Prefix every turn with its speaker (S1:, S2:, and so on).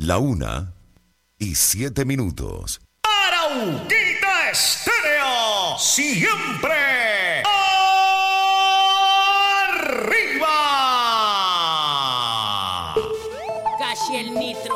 S1: 1:07.
S2: Arauquita Estéreo, siempre arriba.
S3: Calle el nitro.